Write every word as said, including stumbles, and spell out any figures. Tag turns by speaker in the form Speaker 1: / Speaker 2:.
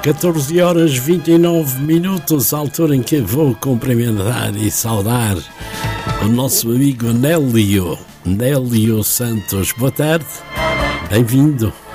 Speaker 1: catorze horas vinte e nove minutos, a altura em que vou cumprimentar e saudar o nosso amigo Nélio, Nélio Santos. Boa tarde, bem-vindo.